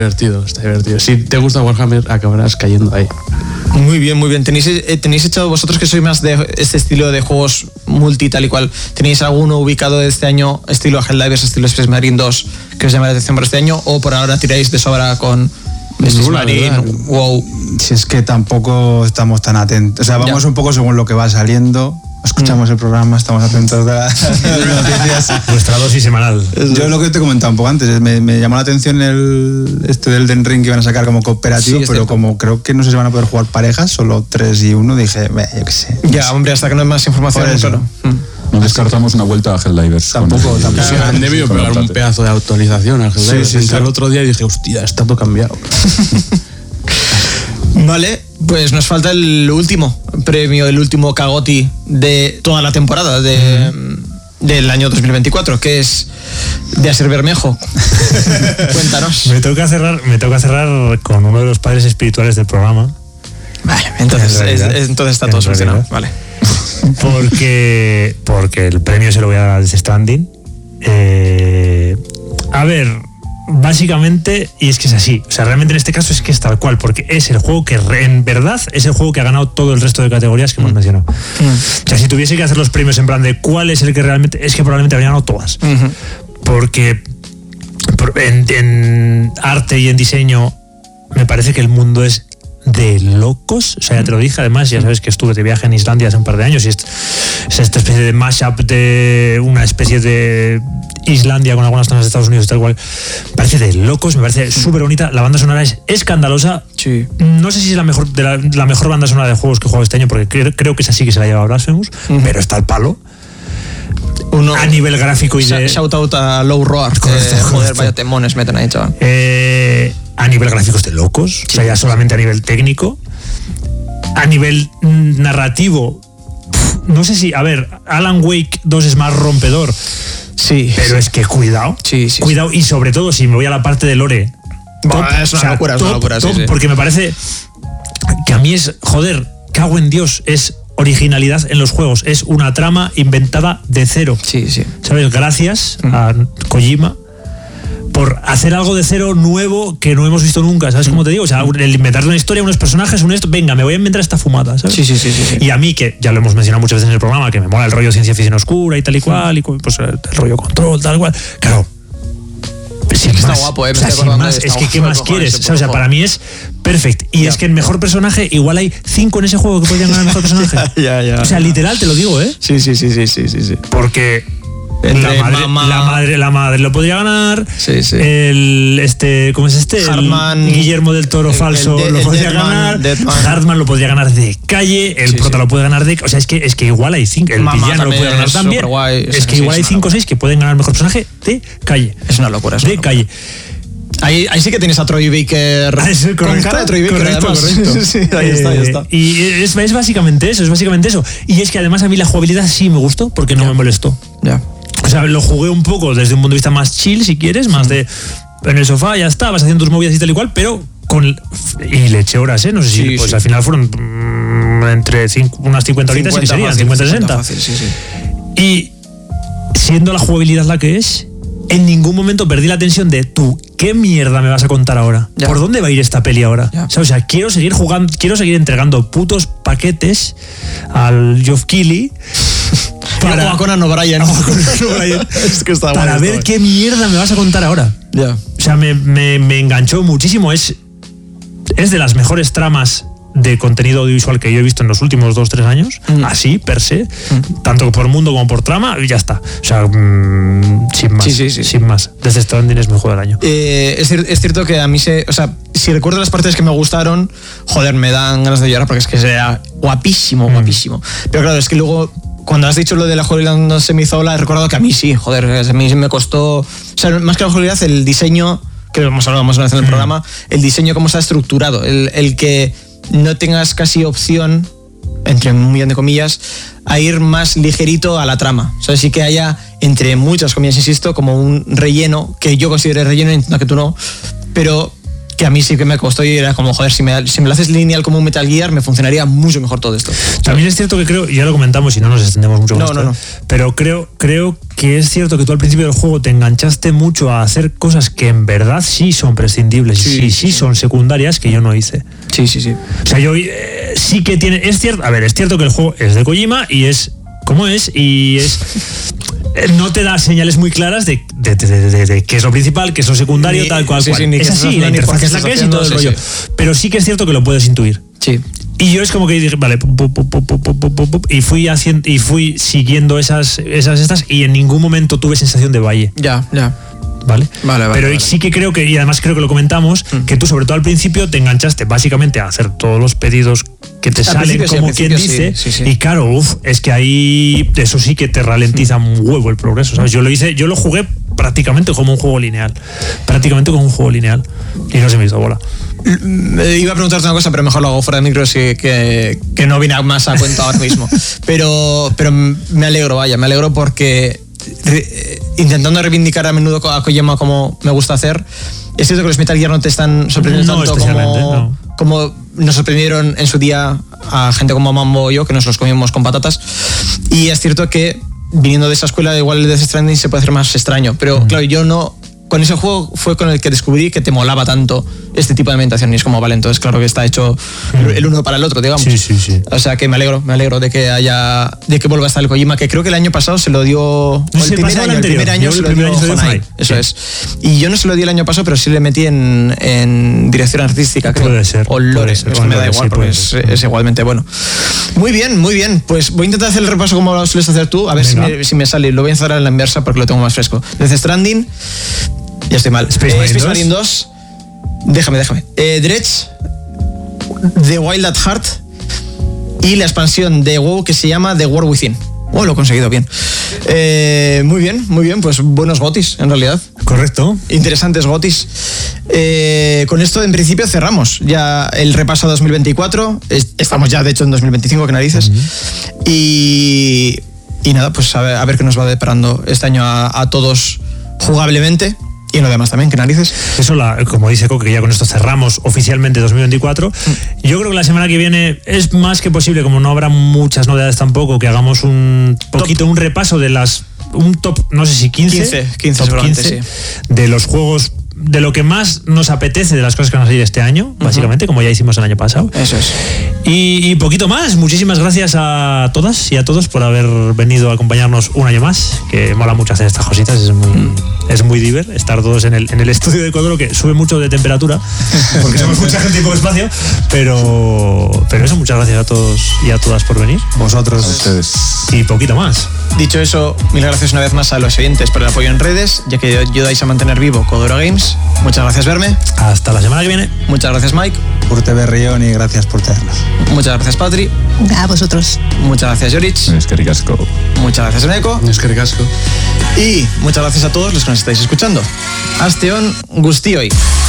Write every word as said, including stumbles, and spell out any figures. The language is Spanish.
divertido, está divertido. Si te gusta Warhammer, acabarás cayendo ahí. Muy bien, muy bien. ¿Tenéis, eh, tenéis echado vosotros que sois más de este estilo de juegos multi tal y cual? ¿Tenéis alguno ubicado de este año, estilo Helldivers, estilo Space Marine dos, que os llama la atención por este año? ¿O por ahora tiráis de sobra con Space Marine, WoW? Si es que tampoco estamos tan atentos. O sea, vamos ya. un poco según lo que va saliendo. Escuchamos mm. el programa, estamos atentos de las noticias. Nuestra dosis semanal. Yo lo que te he comentado un poco antes, me, me llamó la atención el este del Elden Ring que iban a sacar como cooperativo, sí, pero cierto. Como creo que no sé si van a poder jugar parejas, solo tres y uno, dije, yo qué sé. Ya, sé. Hombre, hasta que no hay más información. Claro. Mm. No descartamos una vuelta a Helldivers. Tampoco, tampoco. Sí, han debido pegar un pedazo de actualización al Helldivers. Sí, sí, sí. El otro día dije, hostia, está todo cambiado. Vale, pues nos falta el último premio, el último Cagoti de toda la temporada de, mm. del año dos mil veinticuatro, que es de Asier Bermejo. Cuéntanos. Me toca cerrar, me toca cerrar con uno de los padres espirituales del programa. Vale, entonces, realidad, es, entonces está todo solucionado. Vale. Porque, porque el premio se lo voy a dar a Death Stranding. Eh, a ver, básicamente, y es que es así, o sea, realmente en este caso es que es tal cual, porque es el juego que en verdad es el juego que ha ganado todo el resto de categorías que hemos mm. mencionado. Mm. O sea, si tuviese que hacer los premios en plan de cuál es el que realmente, es que probablemente habrían ganado todas. Mm-hmm. Porque en, en arte y en diseño me parece que el mundo es de locos, o sea, ya te lo dije, además, ya sabes que estuve de viaje en Islandia hace un par de años y es, es esta especie de mashup de una especie de Islandia con algunas zonas de Estados Unidos y tal cual. Me parece de locos, me parece súper bonita. La banda sonora es escandalosa. Sí. No sé si es la mejor, de la, la mejor banda sonora de juegos que he jugado este año, porque creo, creo que es así que se la lleva Blasphemous, uh-huh. pero está al palo. Uno, a nivel gráfico y de... Shout out a Low Roar, que joder, vaya temones meten ahí, chaval. Eh, a nivel gráfico es de locos, sí. O sea, ya solamente a nivel técnico. A nivel narrativo, no sé si, a ver, Alan Wake dos es más rompedor. Sí. Pero sí. Es que cuidado, sí, sí, cuidado, sí. Y sobre todo si me voy a la parte de lore. Top, es una o sea, locura, top, es una locura, top, sí, sí. Porque me parece que a mí es, joder, cago en Dios, es originalidad en los juegos, es una trama inventada de cero. Sí, sí. ¿Sabes? Gracias mm. a Kojima por hacer algo de cero nuevo que no hemos visto nunca, ¿sabes cómo te digo? O sea, el inventar una historia, unos personajes, un esto, venga, me voy a inventar esta fumada, ¿sabes? Sí, sí, sí, sí, sí. Y a mí, que ya lo hemos mencionado muchas veces en el programa, que me mola el rollo ciencia ficción oscura y tal y cual, y pues el, el rollo control, tal cual, claro. Sin está más, guapo, eh. Me o sea, estoy sin acordando más, de es que ¿qué más quieres? O sea, o sea, para mí es perfecto. Y ya. Es que el mejor personaje, igual hay cinco en ese juego que podrían ganar el mejor personaje. ya, ya, o sea, literal, te lo digo, ¿eh? Sí, sí, sí, sí, sí, sí, sí. Porque la madre, la madre, la madre lo podría ganar. Sí, sí. El este, ¿cómo es este? Hartman, el Guillermo del Toro el, falso el, el, lo podría Deadman, ganar. Deadman. Hartman lo podría ganar de calle. El sí, prota sí. lo puede ganar de, o sea, es que es que igual hay cinco. El Mamá villano lo puede ganar también. Guay, es, es que sí, igual hay cinco o seis que pueden ganar el mejor personaje de calle. Es una locura. Es de una locura. calle. Ahí, ahí sí que tienes a Troy Baker ah, es correcto, con cara de Troy Baker, correcto, además. Correcto. Sí, ahí está, ahí está. Eh, y es, es básicamente eso, es básicamente eso. Y es que además a mí la jugabilidad sí me gustó porque no ya. me molestó. Ya. O sea, lo jugué un poco desde un punto de vista más chill, si quieres, más de en el sofá, ya está, vas haciendo tus movidas y tal y cual, pero con... Y le eché horas, ¿eh? No sé si... Sí, pues sí. Al final fueron mmm, entre cinco, unas cincuenta horitas y serían cincuenta, sesenta. Sí, sí. Y siendo la jugabilidad la que es, en ningún momento perdí la tensión de tú, ¿qué mierda me vas a contar ahora? Ya. ¿Por dónde va a ir esta peli ahora? O sea, o sea, quiero seguir jugando, quiero seguir entregando putos paquetes al Geoff Keighley para, o a Conan O'Brien. es que está para ver qué mierda me vas a contar ahora. Yeah. O sea, me, me, me enganchó muchísimo. Es, es de las mejores tramas de contenido audiovisual que yo he visto en los últimos dos, tres años. Mm. Así, per se. Mm. Tanto por mundo como por trama. Y ya está. O sea, mmm, sin más. Sí, sí, sí. Sin más. Death Stranding es mi juego del año. Eh, es, es cierto que a mí se... O sea, si recuerdo las partes que me gustaron, joder, me dan ganas de llorar porque es que sea guapísimo, mm. guapísimo. Pero claro, es que luego... Cuando has dicho lo de la jugabilidad no se me hizo ola, he recordado que a mí sí, joder, a mí me costó... O sea, más que la jugabilidad, el diseño, que hemos hablado más una vez en el mm. programa, el diseño cómo está estructurado, el, el que no tengas casi opción, entre un millón de comillas, a ir más ligerito a la trama. O sea, sí que haya, entre muchas comillas, insisto, como un relleno, que yo considero relleno, entiendo que tú no, pero... que a mí sí que me costó y era como, joder, si me, si me lo haces lineal como un Metal Gear, me funcionaría mucho mejor todo esto. También es cierto que creo, ya lo comentamos y no nos extendemos mucho con no, esto, no, no. pero creo, creo que es cierto que tú al principio del juego te enganchaste mucho a hacer cosas que en verdad sí son prescindibles sí, y sí, sí son secundarias que yo no hice. Sí, sí, sí. O sea, yo eh, sí que tiene, es cierto, a ver, es cierto que el juego es de Kojima y es como es y es... no te da señales muy claras de, de, de, de, de, de qué es lo principal, qué es lo secundario, ni, tal cual. Sí, cual. Sí, ni es así, la interfaz es la que es y todo el sí, rollo. Sí. Pero sí que es cierto que lo puedes intuir. Sí. Y yo es como que dije, vale, pu, pu, pu, pu, pu, pu, pu, pu, y fui haciendo y fui siguiendo esas, esas estas y en ningún momento tuve sensación de valle. Ya, ya. ¿Vale? Vale, vale, pero vale. sí que creo que, y además creo que lo comentamos, mm. que tú sobre todo al principio te enganchaste básicamente a hacer todos los pedidos que te al salen como sí, quien dice, sí, sí, sí. y claro, uff, es que ahí eso sí que te ralentiza mm. un huevo el progreso, ¿sabes? Yo lo hice, yo lo jugué prácticamente como un juego lineal, prácticamente como un juego lineal y no se me hizo bola. Iba a preguntarte una cosa, pero mejor lo hago fuera de micro, sí, que, que no viene más a cuenta ahora mismo. Pero, pero me alegro, vaya, me alegro porque re, intentando reivindicar a menudo a Kojima como me gusta hacer, es cierto que los Metal Gear no te están sorprendiendo no, tanto como, no. como nos sorprendieron en su día a gente como Mambo y yo, que nos los comíamos con patatas. Y es cierto que viniendo de esa escuela, igual el Death Stranding se puede hacer más extraño, pero mm. claro, yo no... Con ese juego fue con el que descubrí que te molaba tanto este tipo de ambientación y es como, vale, entonces claro que está hecho el uno para el otro, digamos. Sí, sí, sí. O sea que me alegro, me alegro de que haya, de que vuelva a estar el Kojima, que creo que el año pasado se lo dio, no, o el, primer año, el primer año, el primer año se lo dio Honai, eso sí. es. Y yo no se lo di el año pasado, pero sí le metí en, en dirección artística, creo. Puede ser. O Lore, ser, eso me da igual, sí, porque es, es igualmente bueno. Muy bien, muy bien. Pues voy a intentar hacer el repaso como lo sueles hacer tú, a ver si me, si me sale. Lo voy a encerrar en la inversa porque lo tengo más fresco. Death Stranding. Ya estoy mal. Space, eh, Space Marine dos. Déjame, déjame. Eh, Dredge, The Wild at Heart y la expansión de WoW que se llama The War Within. Oh, lo he conseguido bien. Eh, muy bien, muy bien. Pues buenos gotis, en realidad. Correcto. Interesantes gotis. Eh, con esto, en principio, cerramos ya el repaso a dos mil veinticuatro. Estamos ya, de hecho, en dos mil veinticinco, que narices. Uh-huh. Y, y nada, pues a ver, a ver qué nos va deparando este año a, a todos jugablemente. Y en lo demás también, ¿qué narices? Eso, la, como dice Coque, que ya con esto cerramos oficialmente dos mil veinticuatro. Mm. Yo creo que la semana que viene es más que posible, como no habrá muchas novedades tampoco, que hagamos un poquito, top. un repaso de las... Un top, no sé si quince. quince, quince, top quince, sí. De los juegos... de lo que más nos apetece de las cosas que van a salir este año, uh-huh. básicamente, como ya hicimos el año pasado. Eso es. Y, y poquito más. Muchísimas gracias a todas y a todos por haber venido a acompañarnos un año más, que mola mucho hacer estas cositas, es muy, mm. es muy diver estar todos en el, en el estudio de Codoro, que sube mucho de temperatura, porque somos mucha gente y poco espacio, pero, pero eso, muchas gracias a todos y a todas por venir. Vosotros. A ustedes. Y poquito más. Dicho eso, mil gracias una vez más a los oyentes por el apoyo en redes, ya que ayudáis a mantener vivo Codoro Games. Muchas gracias, Verme. Hasta la semana que viene. Muchas gracias, Mike. Urte Berrión y gracias por tenernos. Muchas gracias, Patri. A vosotros. Muchas gracias, Jorich. Es que ricasco. Muchas gracias, Eneco. Es que ricasco. Y muchas gracias a todos los que nos estáis escuchando. Asteon Guztioi.